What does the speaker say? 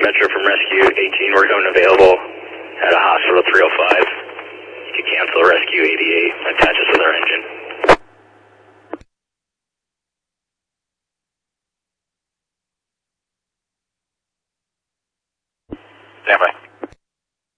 Metro from Rescue 18, we're going available at a hospital 305. You can cancel Rescue 88, attach us with our engine. Stand by.